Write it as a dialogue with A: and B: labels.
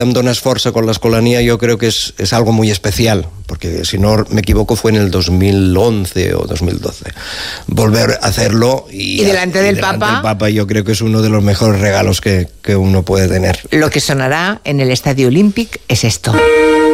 A: em dones força con la Escolanía, yo creo que es algo muy especial, porque si no me equivoco fue en el 2011 o 2012. Volver a hacerlo y
B: delante del Papa,
A: yo creo que es uno de los mejores regalos que uno puede tener.
B: Lo que sonará en el Estadio Olímpic es esto.